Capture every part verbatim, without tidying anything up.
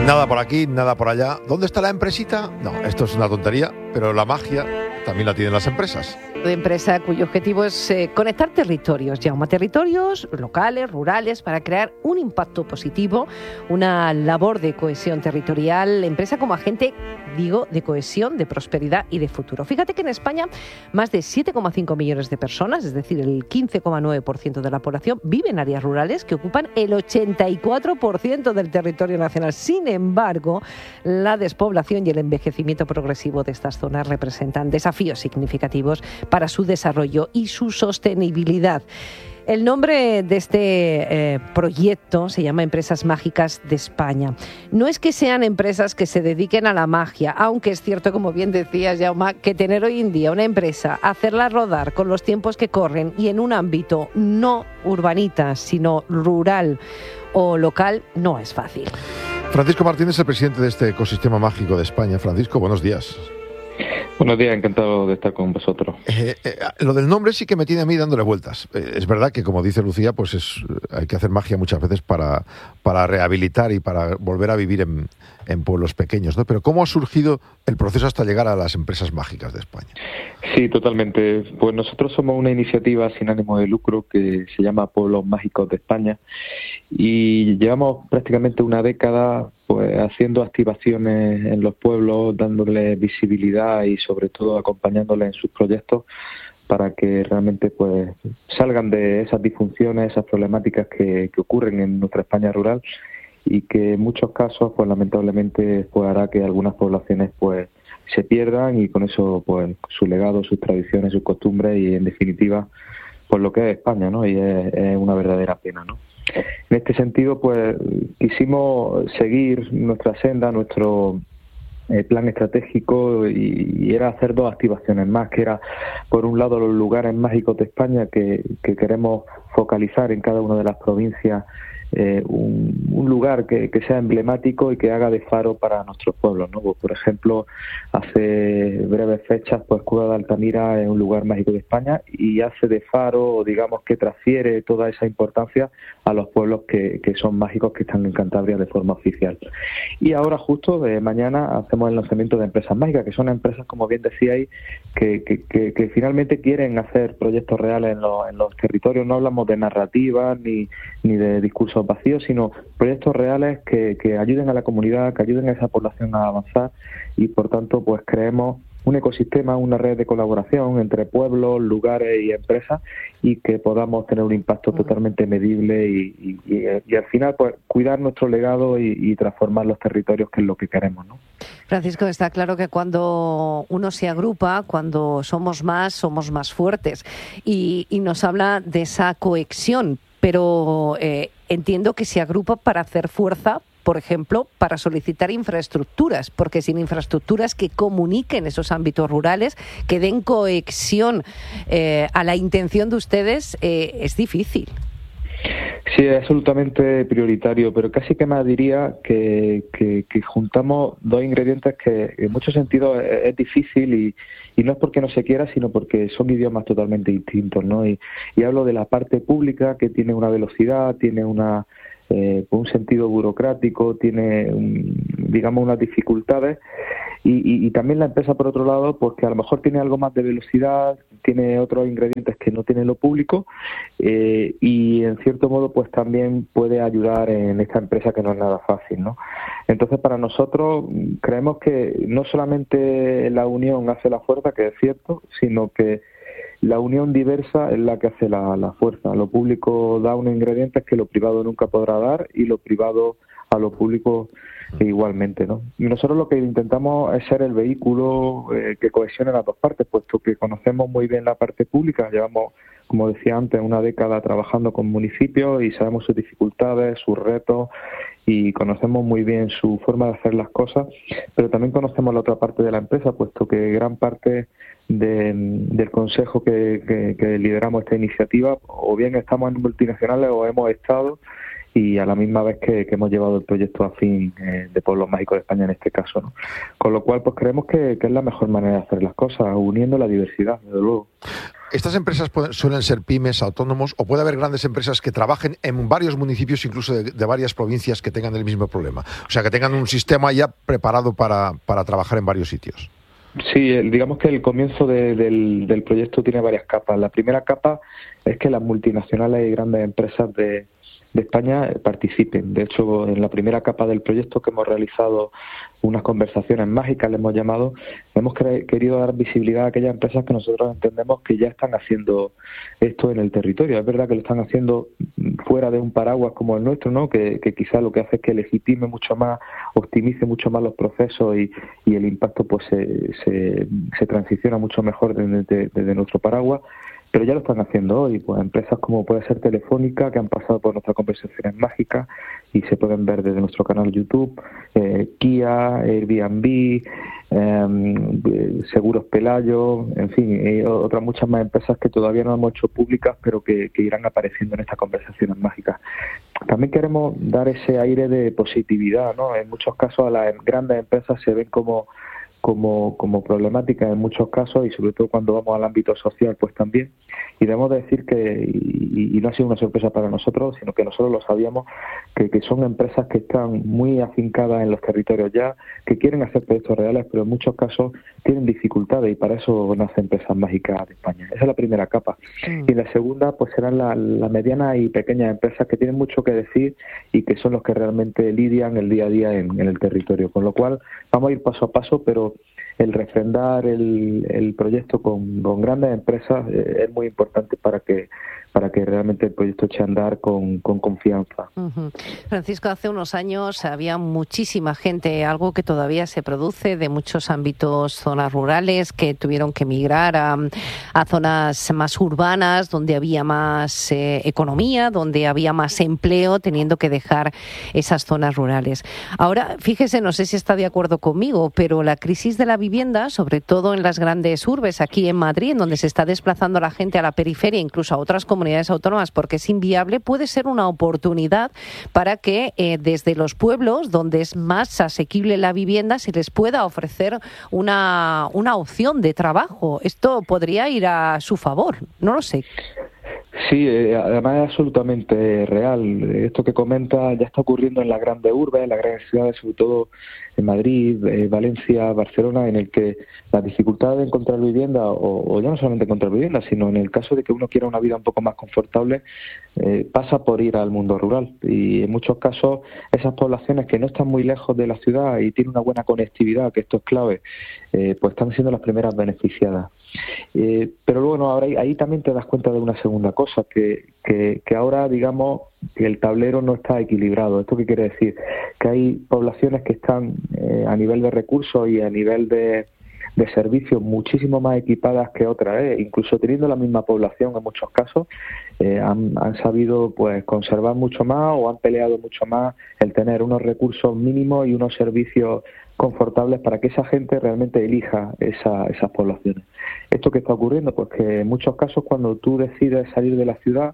Nada por aquí, nada por allá. ¿Dónde está la empresita? No, esto es una tontería, pero la magia también la tienen las empresas. De empresa cuyo objetivo es eh, conectar territorios, Jaume, territorios locales, rurales, para crear un impacto positivo, una labor de cohesión territorial, empresa como agente, digo, de cohesión, de prosperidad y de futuro. Fíjate que en España más de siete coma cinco millones de personas, es decir, el quince coma nueve por ciento de la población, vive en áreas rurales que ocupan el ochenta y cuatro por ciento del territorio nacional. Sin embargo, la despoblación y el envejecimiento progresivo de estas zonas representan desafíos significativos para su desarrollo y su sostenibilidad. El nombre de este eh, proyecto se llama Empresas Mágicas de España. No es que sean empresas que se dediquen a la magia, aunque es cierto, como bien decías, Jaume, que tener hoy en día una empresa, hacerla rodar con los tiempos que corren y en un ámbito no urbanita, sino rural o local, no es fácil. Francisco Martínez es el presidente de este ecosistema mágico de España. Francisco, buenos días. Buenos días, encantado de estar con vosotros. Eh, eh, lo del nombre sí que me tiene a mí dándole vueltas. Eh, es verdad que, como dice Lucía, pues es, hay que hacer magia muchas veces para, para rehabilitar y para volver a vivir en, en pueblos pequeños, ¿no? Pero ¿cómo ha surgido el proceso hasta llegar a las empresas mágicas de España? Sí, totalmente. Pues nosotros somos una iniciativa sin ánimo de lucro que se llama Pueblos Mágicos de España y llevamos prácticamente una década pues haciendo activaciones en los pueblos, dándoles visibilidad y sobre todo acompañándoles en sus proyectos para que realmente pues salgan de esas disfunciones, esas problemáticas que, que ocurren en nuestra España rural y que en muchos casos pues lamentablemente pues hará que algunas poblaciones pues se pierdan y con eso pues su legado, sus tradiciones, sus costumbres y en definitiva pues lo que es España, ¿no? Y es, es una verdadera pena, ¿no? En este sentido, pues quisimos seguir nuestra senda, nuestro eh, plan estratégico y, y era hacer dos activaciones más, que era, por un lado, los lugares mágicos de España que, que queremos focalizar en cada una de las provincias, eh, un, un lugar que, que sea emblemático y que haga de faro para nuestros pueblos, ¿no? Pues, por ejemplo, hace breves fechas, pues Cueva de Altamira es un lugar mágico de España y hace de faro, digamos que transfiere toda esa importancia a los pueblos que, que son mágicos que están en Cantabria de forma oficial. Y ahora justo de mañana hacemos el lanzamiento de Empresas Mágicas, que son empresas, como bien decíais, que, que, que, que finalmente quieren hacer proyectos reales en los, en los territorios. No hablamos de narrativas ni, ni de discursos vacíos, sino proyectos reales que, que ayuden a la comunidad, que ayuden a esa población a avanzar y por tanto pues creemos un ecosistema, una red de colaboración entre pueblos, lugares y empresas y que podamos tener un impacto totalmente medible y, y, y, y al final pues cuidar nuestro legado y, y transformar los territorios, que es lo que queremos, ¿no? Francisco, está claro que cuando uno se agrupa, cuando somos más, somos más fuertes y, y nos habla de esa cohesión, pero eh, entiendo que se agrupa para hacer fuerza, por ejemplo, para solicitar infraestructuras, porque sin infraestructuras que comuniquen esos ámbitos rurales, que den cohesión eh, a la intención de ustedes, eh, es difícil. Sí, es absolutamente prioritario, pero casi que más diría que, que, que juntamos dos ingredientes que en muchos sentidos es, es difícil y, y no es porque no se quiera, sino porque son idiomas totalmente distintos, ¿no? Y, y hablo de la parte pública, que tiene una velocidad, tiene una eh, un sentido burocrático, tiene, un, digamos, unas dificultades. Y, y, y también la empresa, por otro lado, pues que a lo mejor tiene algo más de velocidad, tiene otros ingredientes que no tiene lo público eh, y en cierto modo pues también puede ayudar en esta empresa que no es nada fácil, ¿no? Entonces para nosotros creemos que no solamente la unión hace la fuerza, que es cierto, sino que la unión diversa es la que hace la, la fuerza. Lo público da unos ingredientes que lo privado nunca podrá dar y lo privado a lo público igualmente, ¿no? Y nosotros lo que intentamos es ser el vehículo eh, que cohesione las dos partes, puesto que conocemos muy bien la parte pública, llevamos, como decía antes, una década trabajando con municipios y sabemos sus dificultades, sus retos y conocemos muy bien su forma de hacer las cosas, pero también conocemos la otra parte de la empresa, puesto que gran parte de, del consejo que, que, que lideramos esta iniciativa, o bien estamos en multinacionales o hemos estado, y a la misma vez que, que hemos llevado el proyecto a fin eh, de Pueblos Mágicos de España en este caso, ¿no? Con lo cual, pues creemos que, que es la mejor manera de hacer las cosas, uniendo la diversidad, desde luego. ¿Estas empresas pueden, suelen ser pymes, autónomos, o puede haber grandes empresas que trabajen en varios municipios, incluso de, de varias provincias, que tengan el mismo problema? O sea, que tengan un sistema ya preparado para, para trabajar en varios sitios. Sí, el, digamos que el comienzo de, del, del proyecto tiene varias capas. La primera capa es que las multinacionales y grandes empresas de, de España participen. De hecho, en la primera capa del proyecto, que hemos realizado unas conversaciones mágicas, le hemos llamado, hemos cre- querido dar visibilidad a aquellas empresas que nosotros entendemos que ya están haciendo esto en el territorio. Es verdad que lo están haciendo fuera de un paraguas como el nuestro, ¿no? Que, que quizá lo que hace es que legitime mucho más, optimice mucho más los procesos y, y el impacto pues se, se, se transiciona mucho mejor desde, desde, desde nuestro paraguas. Pero ya lo están haciendo hoy, pues empresas como puede ser Telefónica, que han pasado por nuestras conversaciones mágicas y se pueden ver desde nuestro canal YouTube, eh, Kia, Airbnb, eh, Seguros Pelayo, en fin, eh, otras muchas más empresas que todavía no hemos hecho públicas, pero que, que irán apareciendo en estas conversaciones mágicas. También queremos dar ese aire de positividad, ¿no? En muchos casos a las grandes empresas se ven como como como problemática en muchos casos, y sobre todo cuando vamos al ámbito social pues también, y debemos decir que, y, y no ha sido una sorpresa para nosotros, sino que nosotros lo sabíamos, que, que son empresas que están muy afincadas en los territorios ya, que quieren hacer proyectos reales, pero en muchos casos tienen dificultades, y para eso nacen Empresas Mágicas de España. Esa es la primera capa. Mm. Y la segunda pues serán las la medianas y pequeñas empresas que tienen mucho que decir y que son los que realmente lidian el día a día en, en el territorio, con lo cual vamos a ir paso a paso, pero el refrendar el, el proyecto con, con grandes empresas eh, es muy importante para que para que realmente el proyecto eche a andar con, con confianza. Uh-huh. Francisco, hace unos años había muchísima gente, algo que todavía se produce, de muchos ámbitos, zonas rurales, que tuvieron que migrar a, a zonas más urbanas, donde había más eh, economía, donde había más empleo, teniendo que dejar esas zonas rurales. Ahora, fíjese, no sé si está de acuerdo conmigo, pero la crisis de la vivienda, sobre todo en las grandes urbes, aquí en Madrid, en donde se está desplazando la gente a la periferia, incluso a otras comunidades autónomas, porque es inviable, puede ser una oportunidad para que eh, desde los pueblos, donde es más asequible la vivienda, se les pueda ofrecer una, una opción de trabajo. Esto podría ir a su favor, no lo sé. Sí, eh, además es absolutamente real. Esto que comenta ya está ocurriendo en las grandes urbes, en las grandes ciudades, sobre todo en Madrid, eh, Valencia, Barcelona, en el que la dificultad de encontrar vivienda, o, o ya no solamente encontrar vivienda, sino en el caso de que uno quiera una vida un poco más confortable, eh, pasa por ir al mundo rural. Y en muchos casos esas poblaciones que no están muy lejos de la ciudad y tienen una buena conectividad, que esto es clave, eh, pues están siendo las primeras beneficiadas. Eh, pero bueno, ahora ahí, ahí también te das cuenta de una segunda cosa, que, que, que ahora digamos que el tablero no está equilibrado. ¿Esto qué quiere decir? Que hay poblaciones que están eh, a nivel de recursos y a nivel de, de servicios muchísimo más equipadas que otras, ¿eh? Incluso teniendo la misma población en muchos casos, eh, han, han sabido pues conservar mucho más o han peleado mucho más el tener unos recursos mínimos y unos servicios confortables para que esa gente realmente elija esa, esas poblaciones. ¿Esto qué está ocurriendo? Pues que en muchos casos cuando tú decides salir de la ciudad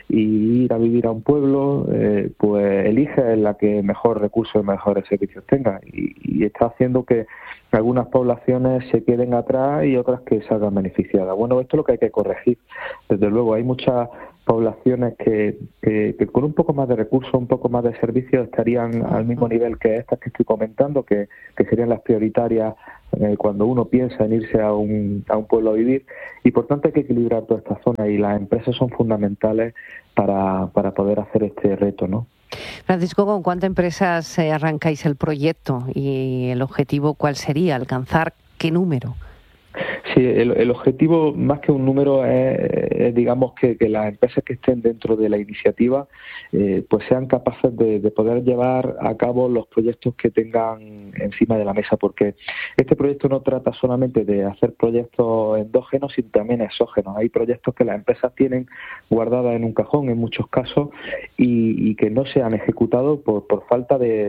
y ir a vivir a un pueblo, eh, pues eliges la que mejor recursos y mejores servicios tenga, y, y está haciendo que algunas poblaciones se queden atrás y otras que salgan beneficiadas. Bueno, esto es lo que hay que corregir. Desde luego hay muchas poblaciones que, que, que con un poco más de recursos, un poco más de servicios estarían al mismo nivel que estas que estoy comentando, que, que serían las prioritarias eh, cuando uno piensa en irse a un, a un pueblo a vivir, y por tanto hay que equilibrar toda esta zona y las empresas son fundamentales para, para poder hacer este reto, ¿no? Francisco, ¿con cuántas empresas eh, arrancáis el proyecto y el objetivo cuál sería? ¿Alcanzar qué número? Sí, el, el objetivo más que un número es, es digamos, que, que las empresas que estén dentro de la iniciativa eh, pues sean capaces de, de poder llevar a cabo los proyectos que tengan encima de la mesa, porque este proyecto no trata solamente de hacer proyectos endógenos, sino también exógenos. Hay proyectos que las empresas tienen guardadas en un cajón en muchos casos y, y que no se han ejecutado por, por falta de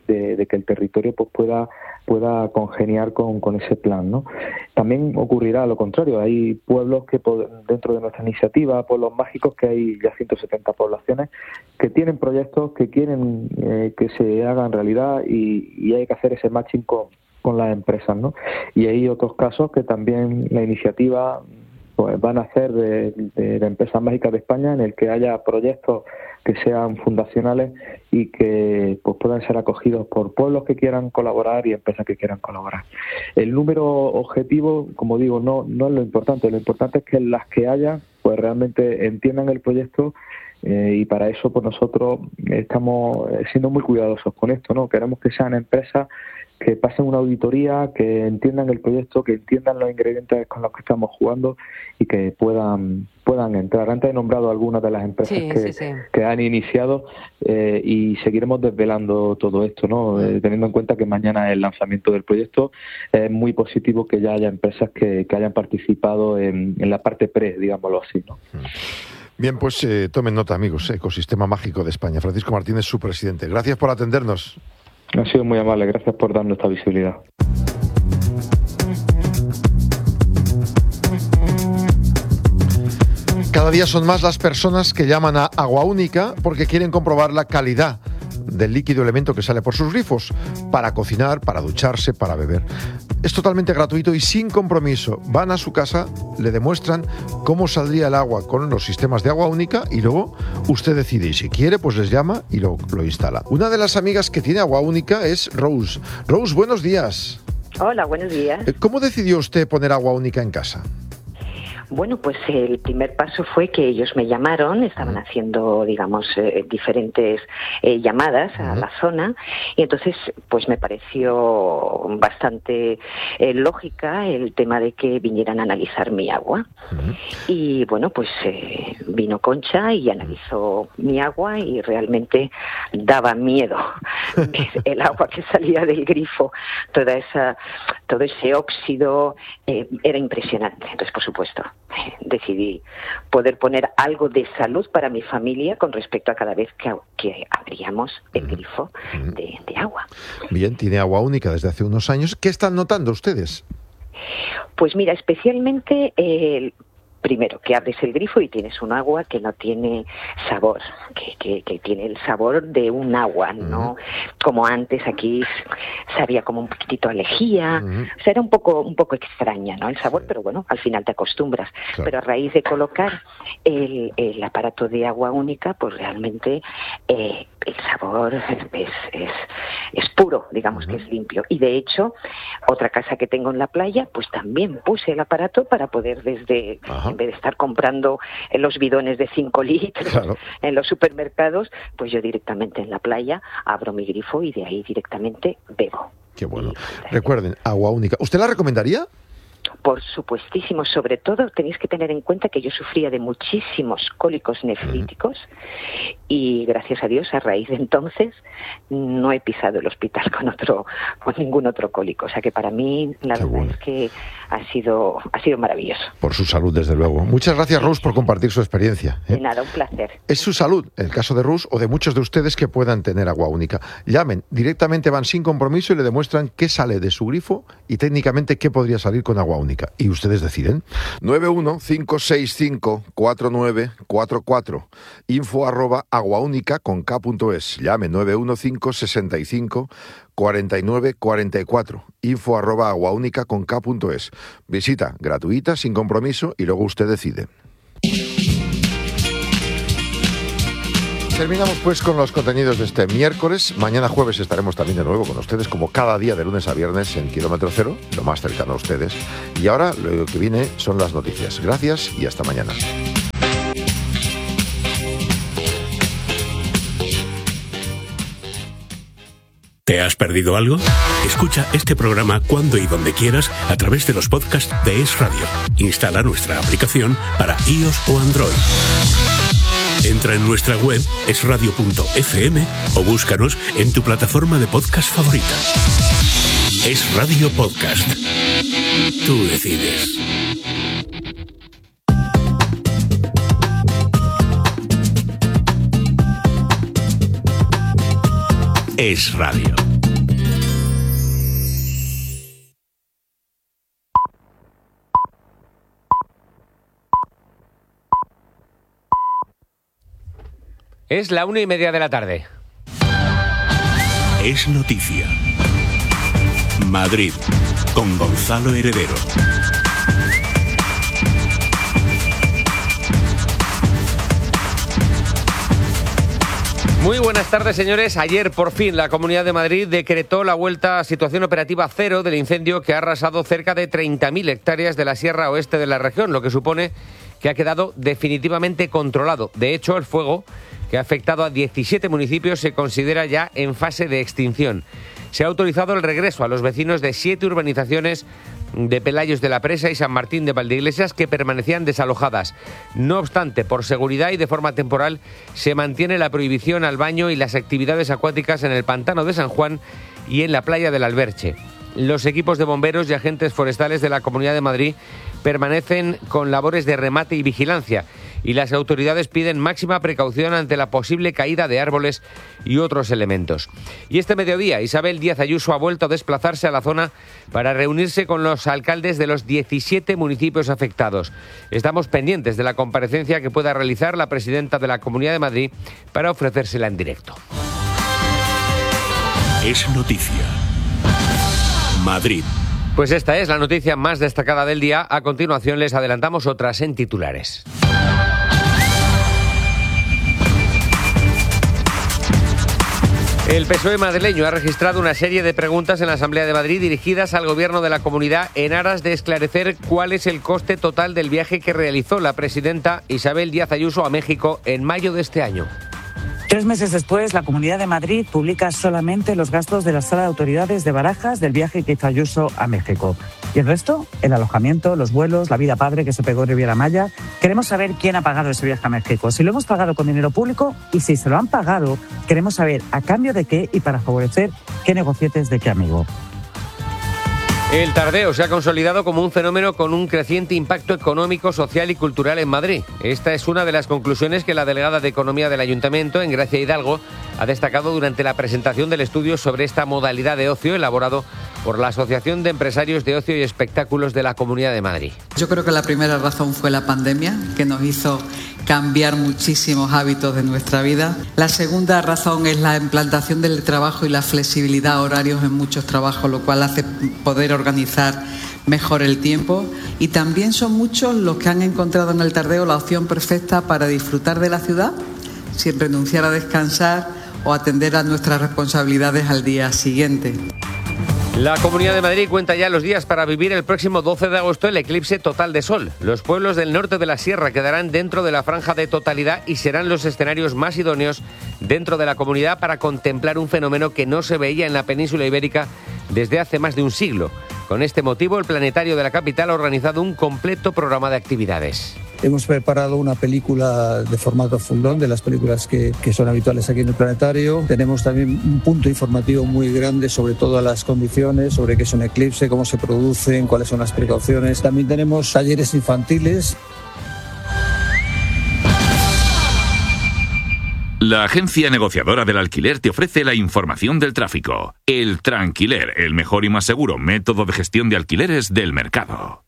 de, de que el territorio pues pueda pueda congeniar con, con ese plan, ¿no? También ocurrirá lo contrario. Hay pueblos que dentro de nuestra iniciativa, pueblos mágicos, que hay ya ciento setenta poblaciones que tienen proyectos que quieren eh, que se hagan realidad y, y hay que hacer ese matching con, con las empresas, ¿no? Y hay otros casos que también la iniciativa pues van a hacer de, de, de Empresas Mágicas de España, en el que haya proyectos que sean fundacionales y que pues puedan ser acogidos por pueblos que quieran colaborar y empresas que quieran colaborar. El número objetivo, como digo, no no es lo importante. Lo importante es que las que haya pues realmente entiendan el proyecto, eh, y para eso pues nosotros estamos siendo muy cuidadosos con esto, ¿no? Queremos que sean empresas que pasen una auditoría, que entiendan el proyecto, que entiendan los ingredientes con los que estamos jugando y que puedan puedan entrar. Antes he nombrado algunas de las empresas sí, que, sí, sí. que han iniciado, eh, y seguiremos desvelando todo esto, ¿no? Eh, teniendo en cuenta que mañana es el lanzamiento del proyecto. Es muy positivo que ya haya empresas que, que hayan participado en, en la parte pre, digámoslo así, ¿no? Bien, pues eh, tomen nota, amigos. Ecosistema Mágico de España. Francisco Martínez, su presidente. Gracias por atendernos. Ha sido muy amable, gracias por darnos esta visibilidad. Cada día son más las personas que llaman a Agua Única porque quieren comprobar la calidad del líquido elemento que sale por sus grifos, para cocinar, para ducharse, para beber. Es totalmente gratuito y sin compromiso. Van a su casa, le demuestran cómo saldría el agua con los sistemas de Agua Única y luego usted decide, y si quiere pues les llama y lo, lo instala. Una de las amigas que tiene Agua Única es Rose. Rose, buenos días. Hola, buenos días. ¿Cómo decidió usted poner Agua Única en casa? Bueno, pues el primer paso fue que ellos me llamaron, estaban haciendo, digamos, eh, diferentes eh, llamadas a la zona, y entonces pues me pareció bastante eh, lógica el tema de que vinieran a analizar mi agua. Uh-huh. Y bueno, pues eh, vino Concha y analizó mi agua y realmente daba miedo el agua que salía del grifo, toda esa, todo ese óxido, eh, era impresionante. Entonces, por supuesto, decidí poder poner algo de salud para mi familia con respecto a cada vez que, que abríamos el grifo de, de agua. Bien, tiene Agua Única desde hace unos años. ¿Qué están notando ustedes? Pues mira, especialmente el... Primero, que abres el grifo y tienes un agua que no tiene sabor, que, que, que tiene el sabor de un agua, no uh-huh. como antes aquí sabía como un poquitito a lejía, uh-huh. o sea, era un poco un poco extraña, ¿no? El sabor, sí. Pero bueno, al final te acostumbras. Claro. Pero a raíz de colocar el, el aparato de Agua Única, pues realmente eh, el sabor es, es, es puro, digamos uh-huh. que es limpio. Y de hecho, otra casa que tengo en la playa, pues también puse el aparato para poder desde... Uh-huh. En vez de estar comprando en los bidones de cinco litros, claro. en los supermercados, pues yo directamente en la playa abro mi grifo y de ahí directamente bebo. Qué bueno. Recuerden, Agua Única. ¿Usted la recomendaría? Por supuestísimo, sobre todo tenéis que tener en cuenta que yo sufría de muchísimos cólicos nefríticos uh-huh. y gracias a Dios a raíz de entonces no he pisado el hospital con otro, con ningún otro cólico, o sea que para mí la Qué verdad bueno. es que ha sido ha sido maravilloso. Por su salud, desde luego. Muchas gracias, Rose, por compartir su experiencia. ¿eh? De nada, un placer. Es su salud, en el caso de Rose o de muchos de ustedes que puedan tener Agua Única. Llamen, directamente van sin compromiso y le demuestran qué sale de su grifo y técnicamente qué podría salir con Agua Única. Y ustedes deciden. nueve uno cinco seis cinco cuatro nueve cuatro cuatro. Info arroba aguaúnica con K punto es. Llame nueve uno cinco sesenta y cinco cuarenta y nueve cuarenta y cuatro. Info arroba aguaúnica con K punto es. Visita gratuita, sin compromiso, y luego usted decide. Terminamos pues con los contenidos de este miércoles. Mañana jueves estaremos también de nuevo con ustedes, como cada día de lunes a viernes en Kilómetro Cero, lo más cercano a ustedes. Y ahora lo que viene son las noticias. Gracias y hasta mañana. ¿Te has perdido algo? Escucha este programa cuando y donde quieras a través de los podcasts de Es Radio. Instala nuestra aplicación para iOS o Android. Entra en nuestra web es radio punto efe eme o búscanos en tu plataforma de podcast favorita. Es Radio Podcast. Tú decides. Es Radio. Es la una y media de la tarde. Es noticia. Madrid, con Gonzalo Heredero. Muy buenas tardes, señores. Ayer, por fin, la Comunidad de Madrid decretó la vuelta a situación operativa cero del incendio que ha arrasado cerca de treinta mil hectáreas de la sierra oeste de la región, lo que supone que ha quedado definitivamente controlado. De hecho, el fuego, que ha afectado a diecisiete municipios, se considera ya en fase de extinción. Se ha autorizado el regreso a los vecinos de siete urbanizaciones de Pelayos de la Presa y San Martín de Valdeiglesias que permanecían desalojadas. No obstante, por seguridad y de forma temporal, se mantiene la prohibición al baño y las actividades acuáticas en el pantano de San Juan y en la playa del Alberche. Los equipos de bomberos y agentes forestales de la Comunidad de Madrid permanecen con labores de remate y vigilancia, y las autoridades piden máxima precaución ante la posible caída de árboles y otros elementos. Y este mediodía, Isabel Díaz Ayuso ha vuelto a desplazarse a la zona para reunirse con los alcaldes de los diecisiete municipios afectados. Estamos pendientes de la comparecencia que pueda realizar la presidenta de la Comunidad de Madrid para ofrecérsela en directo. Es noticia. Madrid. Pues esta es la noticia más destacada del día. A continuación les adelantamos otras en titulares. El P S O E madrileño ha registrado una serie de preguntas en la Asamblea de Madrid dirigidas al Gobierno de la Comunidad en aras de esclarecer cuál es el coste total del viaje que realizó la presidenta Isabel Díaz Ayuso a México en mayo de este año. Tres meses después, la Comunidad de Madrid publica solamente los gastos de la Sala de Autoridades de Barajas del viaje que hizo Ayuso a México. ¿Y el resto? El alojamiento, los vuelos, la vida padre que se pegó en Riviera Maya. Queremos saber quién ha pagado ese viaje a México, si lo hemos pagado con dinero público y si se lo han pagado, queremos saber a cambio de qué y para favorecer qué negocietes de qué amigo. El tardeo se ha consolidado como un fenómeno con un creciente impacto económico, social y cultural en Madrid. Esta es una de las conclusiones que la delegada de Economía del Ayuntamiento, Engracia Hidalgo, ha destacado durante la presentación del estudio sobre esta modalidad de ocio elaborado por la Asociación de Empresarios de Ocio y Espectáculos de la Comunidad de Madrid. Yo creo que la primera razón fue la pandemia, que nos hizo cambiar muchísimos hábitos de nuestra vida. La segunda razón es la implantación del trabajo y la flexibilidad horarios en muchos trabajos, lo cual hace poder organizar mejor el tiempo. Y también son muchos los que han encontrado en el tardeo la opción perfecta para disfrutar de la ciudad sin renunciar a descansar o atender a nuestras responsabilidades al día siguiente. La Comunidad de Madrid cuenta ya los días para vivir el próximo doce de agosto el eclipse total de sol. Los pueblos del norte de la sierra quedarán dentro de la franja de totalidad y serán los escenarios más idóneos dentro de la comunidad para contemplar un fenómeno que no se veía en la península ibérica desde hace más de un siglo. Con este motivo, el Planetario de la capital ha organizado un completo programa de actividades. Hemos preparado una película de formato full-on, de las películas que, que son habituales aquí en el Planetario. Tenemos también un punto informativo muy grande sobre todas las condiciones, sobre qué es un eclipse, cómo se producen, cuáles son las precauciones. También tenemos talleres infantiles. La agencia negociadora del alquiler te ofrece la información del tráfico. El Tranquiler, el mejor y más seguro método de gestión de alquileres del mercado.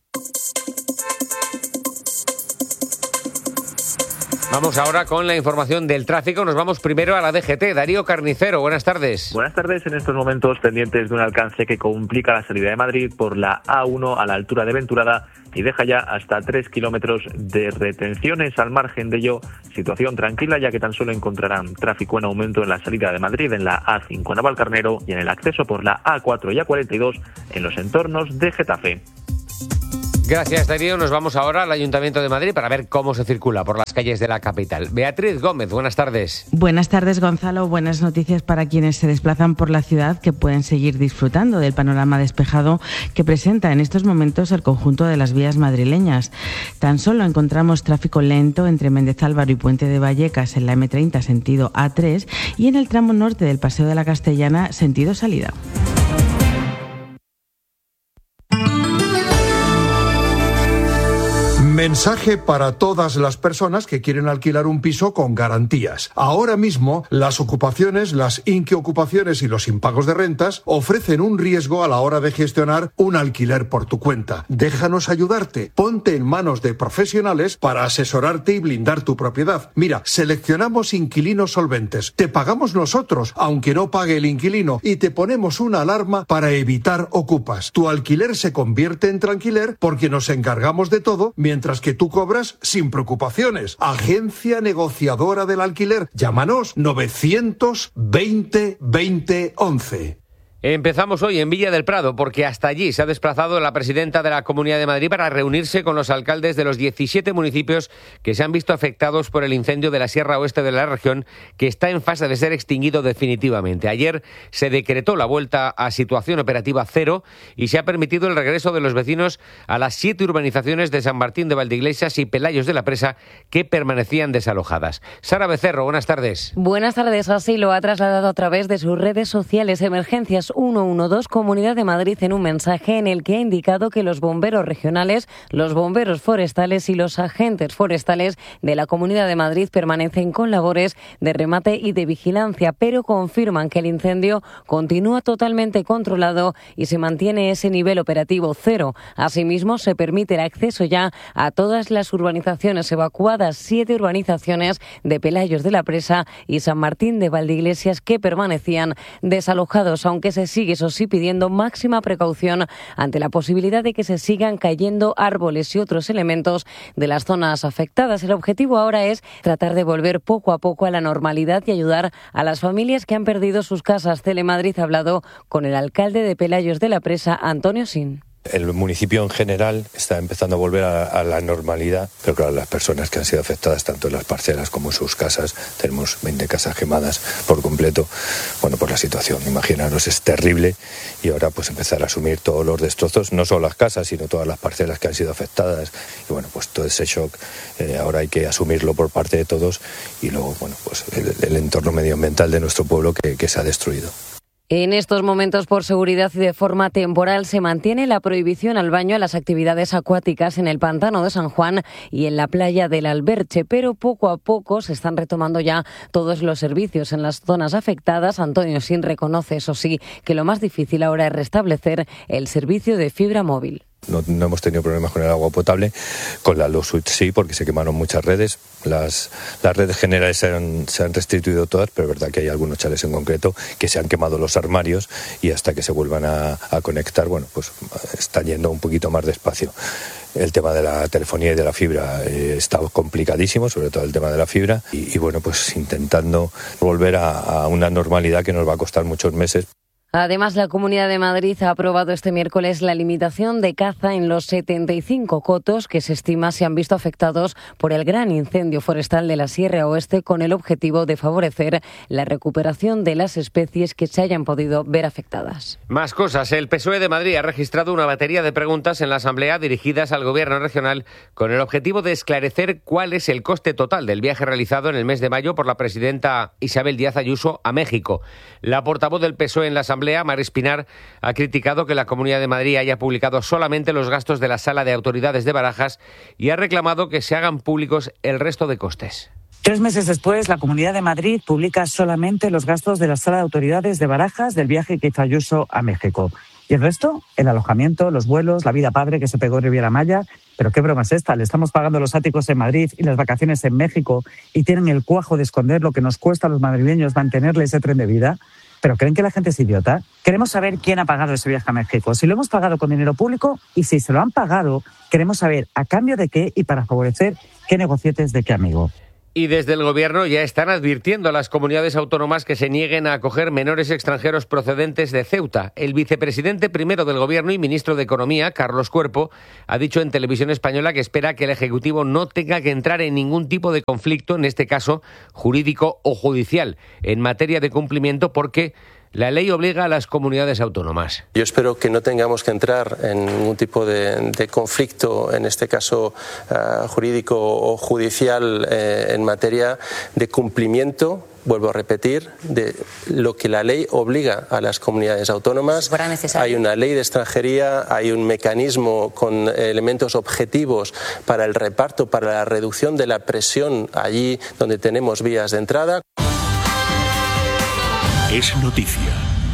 Vamos ahora con la información del tráfico. Nos vamos primero a la D G T. Darío Carnicero, buenas tardes. Buenas tardes. En estos momentos pendientes de un alcance que complica la salida de Madrid por la A uno a la altura de Venturada y deja ya hasta tres kilómetros de retenciones. Al margen de ello, situación tranquila, ya que tan solo encontrarán tráfico en aumento en la salida de Madrid en la A cinco a Navalcarnero y en el acceso por la A cuatro y A cuarenta y dos en los entornos de Getafe. Gracias, Darío. Nos vamos ahora al Ayuntamiento de Madrid para ver cómo se circula por las calles de la capital. Beatriz Gómez, buenas tardes. Buenas tardes, Gonzalo. Buenas noticias para quienes se desplazan por la ciudad, que pueden seguir disfrutando del panorama despejado que presenta en estos momentos el conjunto de las vías madrileñas. Tan solo encontramos tráfico lento entre Méndez Álvaro y Puente de Vallecas en la eme treinta sentido A tres y en el tramo norte del Paseo de la Castellana sentido salida. Mensaje para todas las personas que quieren alquilar un piso con garantías. Ahora mismo, las ocupaciones, las inquiocupaciones y los impagos de rentas ofrecen un riesgo a la hora de gestionar un alquiler por tu cuenta. Déjanos ayudarte. Ponte en manos de profesionales para asesorarte y blindar tu propiedad. Mira, seleccionamos inquilinos solventes. Te pagamos nosotros, aunque no pague el inquilino, y te ponemos una alarma para evitar ocupas. Tu alquiler se convierte en tranquiler porque nos encargamos de todo, mientras que tú cobras sin preocupaciones. Agencia negociadora del alquiler. Llámanos novecientos veinte veinte once. Empezamos hoy en Villa del Prado porque hasta allí se ha desplazado la presidenta de la Comunidad de Madrid para reunirse con los alcaldes de los diecisiete municipios que se han visto afectados por el incendio de la Sierra Oeste de la región, que está en fase de ser extinguido definitivamente. Ayer se decretó la vuelta a situación operativa cero y se ha permitido el regreso de los vecinos a las siete urbanizaciones de San Martín de Valdeiglesias y Pelayos de la Presa que permanecían desalojadas. Sara Becerro, buenas tardes. Buenas tardes. Así lo ha trasladado a través de sus redes sociales Emergencias ciento doce Comunidad de Madrid en un mensaje en el que ha indicado que los bomberos regionales, los bomberos forestales y los agentes forestales de la Comunidad de Madrid permanecen con labores de remate y de vigilancia, pero confirman que el incendio continúa totalmente controlado y se mantiene ese nivel operativo cero. Asimismo, se permite el acceso ya a todas las urbanizaciones evacuadas, siete urbanizaciones de Pelayos de la Presa y San Martín de Valdeiglesias que permanecían desalojados, aunque se sigue, eso sí, pidiendo máxima precaución ante la posibilidad de que se sigan cayendo árboles y otros elementos de las zonas afectadas. El objetivo ahora es tratar de volver poco a poco a la normalidad y ayudar a las familias que han perdido sus casas. Telemadrid ha hablado con el alcalde de Pelayos de la Presa, Antonio Sin. El municipio en general está empezando a volver a, a la normalidad, pero claro, las personas que han sido afectadas tanto en las parcelas como en sus casas, tenemos veinte casas quemadas por completo, bueno, pues la situación, imaginaros, es terrible y ahora pues empezar a asumir todos los destrozos, no solo las casas, sino todas las parcelas que han sido afectadas y bueno, pues todo ese shock eh, ahora hay que asumirlo por parte de todos y luego, bueno, pues el, el entorno medioambiental de nuestro pueblo que, que se ha destruido. En estos momentos, por seguridad y de forma temporal, se mantiene la prohibición al baño a las actividades acuáticas en el Pantano de San Juan y en la playa del Alberche, pero poco a poco se están retomando ya todos los servicios en las zonas afectadas. Antonio Sin reconoce, eso sí, que lo más difícil ahora es restablecer el servicio de fibra móvil. No, no hemos tenido problemas con el agua potable, con la luz sí, porque se quemaron muchas redes. Las, las redes generales se han, se han restituido todas, pero es verdad que hay algunos chales en concreto que se han quemado los armarios y hasta que se vuelvan a, a conectar, bueno, pues están yendo un poquito más despacio. El tema de la telefonía y de la fibra eh, está complicadísimo, sobre todo el tema de la fibra, y, y bueno, pues intentando volver a, a una normalidad que nos va a costar muchos meses. Además, la Comunidad de Madrid ha aprobado este miércoles la limitación de caza en los setenta y cinco cotos que se estima se han visto afectados por el gran incendio forestal de la Sierra Oeste, con el objetivo de favorecer la recuperación de las especies que se hayan podido ver afectadas. Más cosas. El P S O E de Madrid ha registrado una batería de preguntas en la Asamblea dirigidas al Gobierno regional con el objetivo de esclarecer cuál es el coste total del viaje realizado en el mes de mayo por la presidenta Isabel Díaz Ayuso a México. La portavoz del P S O E en la Asamblea, Mar Espinar, ha criticado que la Comunidad de Madrid haya publicado solamente los gastos de la Sala de Autoridades de Barajas y ha reclamado que se hagan públicos el resto de costes. Tres meses después, la Comunidad de Madrid publica solamente los gastos de la Sala de Autoridades de Barajas del viaje que hizo Ayuso a México. ¿Y el resto? El alojamiento, los vuelos, la vida padre que se pegó en Riviera Maya. ¿Pero qué broma es esta? Le estamos pagando los áticos en Madrid y las vacaciones en México y tienen el cuajo de esconder lo que nos cuesta a los madrileños mantenerle ese tren de vida. ¿Pero creen que la gente es idiota? Queremos saber quién ha pagado ese viaje a México, si lo hemos pagado con dinero público y si se lo han pagado, queremos saber a cambio de qué y para favorecer qué negocietes de qué amigo. Y desde el Gobierno ya están advirtiendo a las comunidades autónomas que se nieguen a acoger menores extranjeros procedentes de Ceuta. El vicepresidente primero del Gobierno y ministro de Economía, Carlos Cuerpo, ha dicho en Televisión Española que espera que el Ejecutivo no tenga que entrar en ningún tipo de conflicto, en este caso jurídico o judicial, en materia de cumplimiento, porque la ley obliga a las comunidades autónomas. Yo espero que no tengamos que entrar en ningún tipo de, de conflicto, en este caso uh, jurídico o judicial, eh, en materia de cumplimiento vuelvo a repetir, de lo que la ley obliga a las comunidades autónomas. Hay una ley de extranjería, hay un mecanismo con elementos objetivos para el reparto, para la reducción de la presión allí donde tenemos vías de entrada. Es noticia.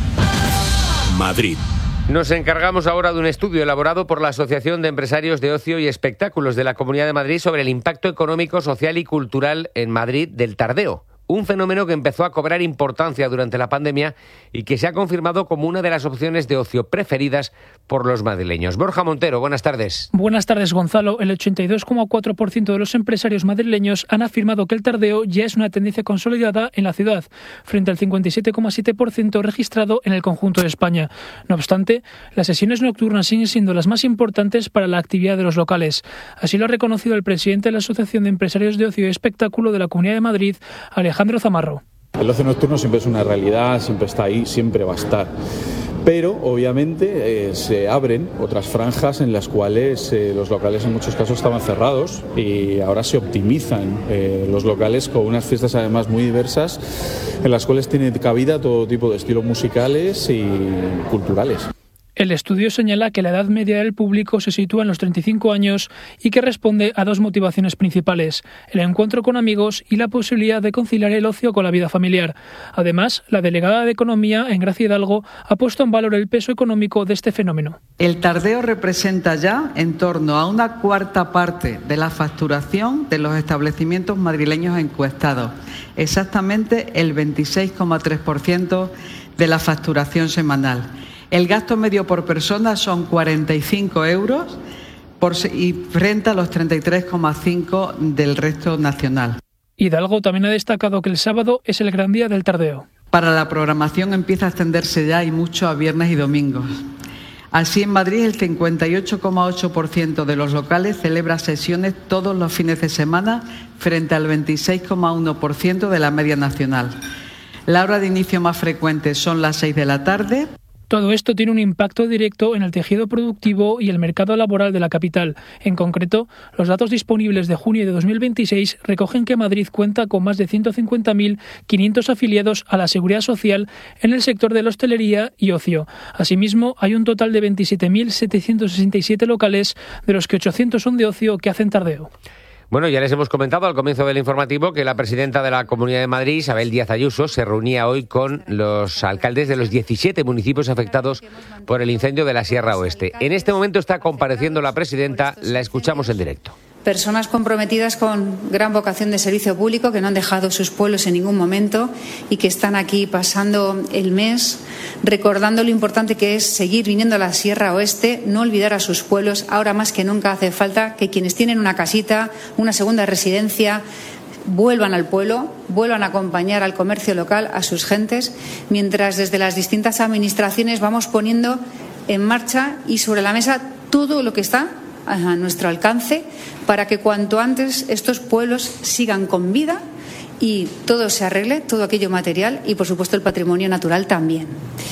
Madrid. Nos encargamos ahora de un estudio elaborado por la Asociación de Empresarios de Ocio y Espectáculos de la Comunidad de Madrid sobre el impacto económico, social y cultural en Madrid del tardeo. Un fenómeno que empezó a cobrar importancia durante la pandemia y que se ha confirmado como una de las opciones de ocio preferidas por los madrileños. Borja Montero, buenas tardes. Buenas tardes, Gonzalo. El ochenta y dos coma cuatro por ciento de los empresarios madrileños han afirmado que el tardeo ya es una tendencia consolidada en la ciudad, frente al cincuenta y siete coma siete por ciento registrado en el conjunto de España. No obstante, las sesiones nocturnas siguen siendo las más importantes para la actividad de los locales. Así lo ha reconocido el presidente de la Asociación de Empresarios de Ocio y Espectáculo de la Comunidad de Madrid, Alejandro Alejandro Zamarro. El ocio nocturno siempre es una realidad, siempre está ahí, siempre va a estar. Pero, obviamente, eh, se abren otras franjas en las cuales eh, los locales en muchos casos estaban cerrados y ahora se optimizan eh, los locales con unas fiestas además muy diversas en las cuales tiene cabida todo tipo de estilos musicales y culturales. El estudio señala que la edad media del público se sitúa en los treinta y cinco años y que responde a dos motivaciones principales: el encuentro con amigos y la posibilidad de conciliar el ocio con la vida familiar. Además, la delegada de Economía en Gracia Hidalgo ha puesto en valor el peso económico de este fenómeno. El tardeo representa ya en torno a una cuarta parte de la facturación de los establecimientos madrileños encuestados, exactamente el veintiséis coma tres por ciento de la facturación semanal. El gasto medio por persona son cuarenta y cinco euros por, y frente a los treinta y tres coma cinco del resto nacional. Hidalgo también ha destacado que el sábado es el gran día del tardeo. Para la programación empieza a extenderse ya y mucho a viernes y domingos. Así, en Madrid el cincuenta y ocho coma ocho por ciento de los locales celebra sesiones todos los fines de semana frente al veintiséis coma uno por ciento de la media nacional. La hora de inicio más frecuente son las seis de la tarde. Todo esto tiene un impacto directo en el tejido productivo y el mercado laboral de la capital. En concreto, los datos disponibles de junio de dos mil veintiséis recogen que Madrid cuenta con más de ciento cincuenta mil quinientos afiliados a la Seguridad Social en el sector de la hostelería y ocio. Asimismo, hay un total de veintisiete mil setecientos sesenta y siete locales, de los que ochocientos son de ocio, que hacen tardeo. Bueno, ya les hemos comentado al comienzo del informativo que la presidenta de la Comunidad de Madrid, Isabel Díaz Ayuso, se reunía hoy con los alcaldes de los diecisiete municipios afectados por el incendio de la Sierra Oeste. En este momento está compareciendo la presidenta, la escuchamos en directo. Personas comprometidas con gran vocación de servicio público, que no han dejado sus pueblos en ningún momento y que están aquí pasando el mes recordando lo importante que es seguir viniendo a la Sierra Oeste, no olvidar a sus pueblos. Ahora más que nunca hace falta que quienes tienen una casita, una segunda residencia, vuelvan al pueblo, vuelvan a acompañar al comercio local, a sus gentes, mientras desde las distintas administraciones vamos poniendo en marcha y sobre la mesa todo lo que está a nuestro alcance para que cuanto antes estos pueblos sigan con vida y todo se arregle, todo aquello material y, por supuesto, el patrimonio natural también.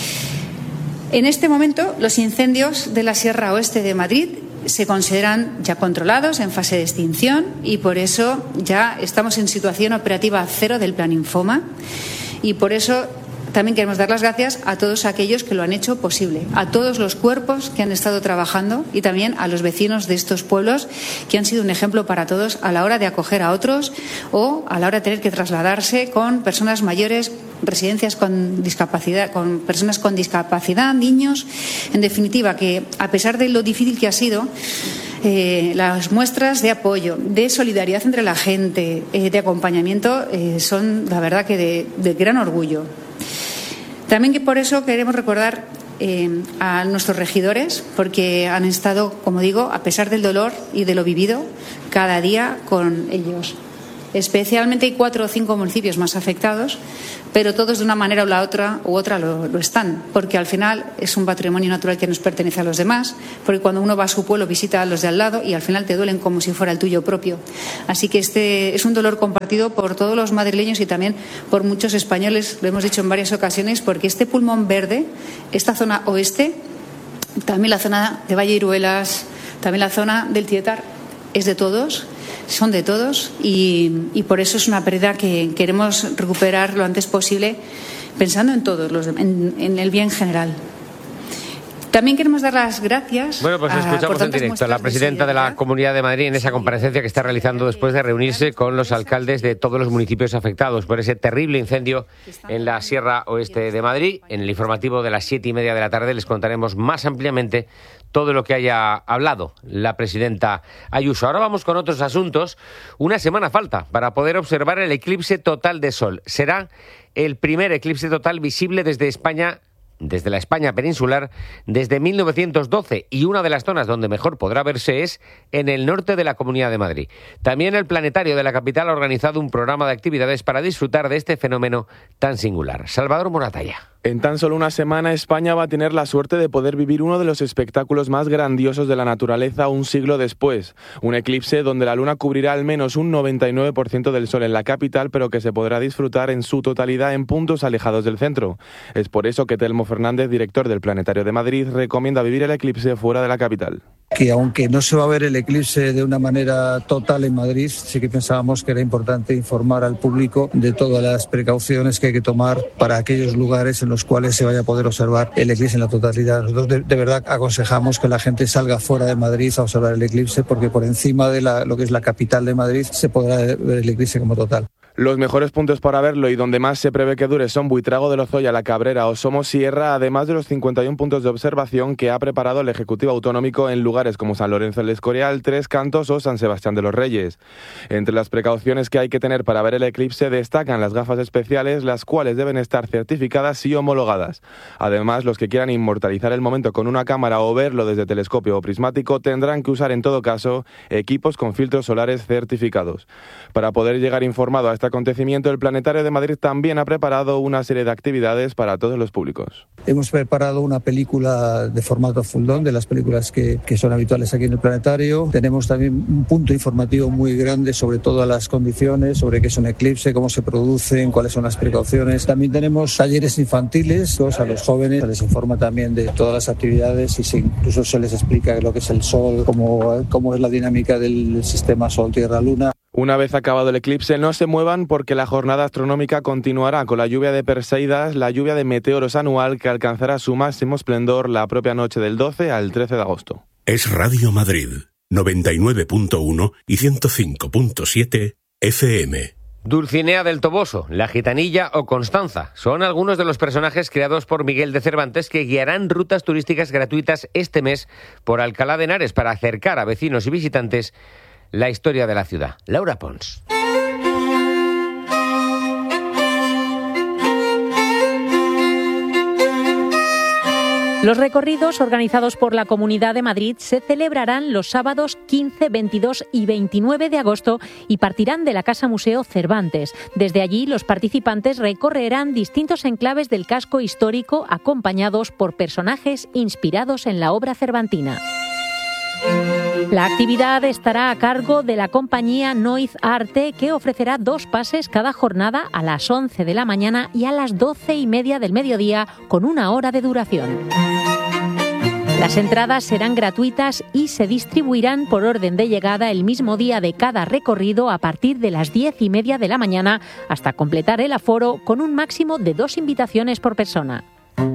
En este momento, los incendios de la Sierra Oeste de Madrid se consideran ya controlados, en fase de extinción, y por eso ya estamos en situación operativa cero del Plan Infoma, y por eso también queremos dar las gracias a todos aquellos que lo han hecho posible, a todos los cuerpos que han estado trabajando y también a los vecinos de estos pueblos que han sido un ejemplo para todos a la hora de acoger a otros o a la hora de tener que trasladarse con personas mayores, residencias con discapacidad, con personas con discapacidad, niños. En definitiva, que a pesar de lo difícil que ha sido, Eh, las muestras de apoyo, de solidaridad entre la gente, eh, de acompañamiento, eh, son, la verdad, que de, de gran orgullo. También que por eso queremos recordar eh, a nuestros regidores, porque han estado, como digo, a pesar del dolor y de lo vivido, cada día con ellos. Especialmente hay cuatro o cinco municipios más afectados, pero todos de una manera o la otra u otra lo, lo están, porque al final es un patrimonio natural que nos pertenece a los demás, porque cuando uno va a su pueblo visita a los de al lado y al final te duelen como si fuera el tuyo propio. Así que este es un dolor compartido por todos los madrileños y también por muchos españoles, lo hemos dicho en varias ocasiones, porque este pulmón verde, esta zona oeste, también la zona de Valle Iruelas, también la zona del Tietar, es de todos, son de todos y, y por eso es una pérdida que queremos recuperar lo antes posible, pensando en todos, los, en, en el bien general. También queremos dar las gracias. Bueno, pues escuchamos en directo a la presidenta de la Comunidad de Madrid en esa comparecencia que está realizando después de reunirse con los alcaldes de todos los municipios afectados por ese terrible incendio en la Sierra Oeste de Madrid. En el informativo de las siete y media de la tarde les contaremos más ampliamente todo lo que haya hablado la presidenta Ayuso. Ahora vamos con otros asuntos. Una semana falta para poder observar el eclipse total de sol. Será el primer eclipse total visible desde España, desde la España peninsular, desde mil novecientos doce, y una de las zonas donde mejor podrá verse es en el norte de la Comunidad de Madrid. También el Planetario de la capital ha organizado un programa de actividades para disfrutar de este fenómeno tan singular. Salvador Moratalla. En tan solo una semana, España va a tener la suerte de poder vivir uno de los espectáculos más grandiosos de la naturaleza un siglo después. Un eclipse donde la luna cubrirá al menos un noventa y nueve por ciento del sol en la capital, pero que se podrá disfrutar en su totalidad en puntos alejados del centro. Es por eso que Telmo Fernández, director del Planetario de Madrid, recomienda vivir el eclipse fuera de la capital. Que aunque no se va a ver el eclipse de una manera total en Madrid, sí que pensábamos que era importante informar al público de todas las precauciones que hay que tomar para aquellos lugares en los cuales se vaya a poder observar el eclipse en la totalidad. Nosotros de, de verdad aconsejamos que la gente salga fuera de Madrid a observar el eclipse, porque por encima de la, lo que es la capital de Madrid se podrá ver el eclipse como total. Los mejores puntos para verlo y donde más se prevé que dure son Buitrago de Lozoya, La Cabrera o Somosierra, además de los cincuenta y uno puntos de observación que ha preparado el Ejecutivo Autonómico en lugares como San Lorenzo del Escorial, Tres Cantos o San Sebastián de los Reyes. Entre las precauciones que hay que tener para ver el eclipse destacan las gafas especiales, las cuales deben estar certificadas y homologadas. Además, los que quieran inmortalizar el momento con una cámara o verlo desde telescopio o prismático tendrán que usar en todo caso equipos con filtros solares certificados. Para poder llegar informado a este acontecimiento, el Planetario de Madrid también ha preparado una serie de actividades para todos los públicos. Hemos preparado una película de formato full-on, de las películas que, que son habituales aquí en el Planetario. Tenemos también un punto informativo muy grande sobre todas las condiciones, sobre qué es un eclipse, cómo se producen, cuáles son las precauciones. También tenemos talleres infantiles, a los jóvenes se les informa también de todas las actividades y se, incluso se les explica lo que es el sol, cómo, cómo es la dinámica del sistema Sol-Tierra-Luna. Una vez acabado el eclipse, no se muevan porque la jornada astronómica continuará con la lluvia de Perseidas, la lluvia de meteoros anual que alcanzará su máximo esplendor la propia noche del doce al trece de agosto. Es Radio Madrid, noventa y nueve punto uno y ciento cinco punto siete F M. Dulcinea del Toboso, La Gitanilla o Constanza son algunos de los personajes creados por Miguel de Cervantes que guiarán rutas turísticas gratuitas este mes por Alcalá de Henares para acercar a vecinos y visitantes la historia de la ciudad. Laura Pons. Los recorridos organizados por la Comunidad de Madrid se celebrarán los sábados quince, veintidós y veintinueve de agosto y partirán de la Casa Museo Cervantes. Desde allí, los participantes recorrerán distintos enclaves del casco histórico acompañados por personajes inspirados en la obra cervantina. La actividad estará a cargo de la compañía Noiz Arte, que ofrecerá dos pases cada jornada a las once de la mañana y a las doce y media del mediodía, con una hora de duración. Las entradas serán gratuitas y se distribuirán por orden de llegada el mismo día de cada recorrido a partir de las diez y media de la mañana hasta completar el aforo, con un máximo de dos invitaciones por persona.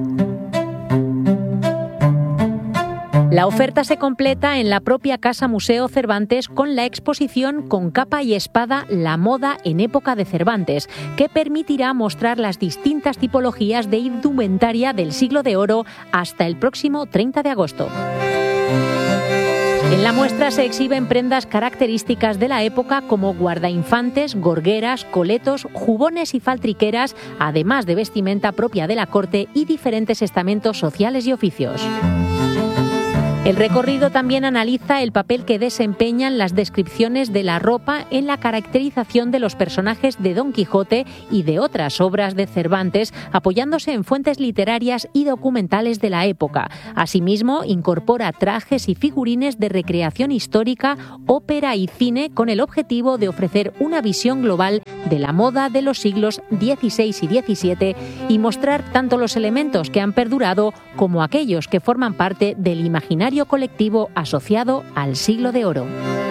La oferta se completa en la propia Casa Museo Cervantes con la exposición Con capa y espada, la moda en época de Cervantes, que permitirá mostrar las distintas tipologías de indumentaria del siglo de oro hasta el próximo treinta de agosto. En la muestra se exhiben prendas características de la época como guardainfantes, gorgueras, coletos, jubones y faltriqueras, además de vestimenta propia de la corte y diferentes estamentos sociales y oficios. El recorrido también analiza el papel que desempeñan las descripciones de la ropa en la caracterización de los personajes de Don Quijote y de otras obras de Cervantes, apoyándose en fuentes literarias y documentales de la época. Asimismo, incorpora trajes y figurines de recreación histórica, ópera y cine, con el objetivo de ofrecer una visión global de la moda de los siglos dieciséis y diecisiete y mostrar tanto los elementos que han perdurado como aquellos que forman parte del imaginario colectivo asociado al siglo de oro.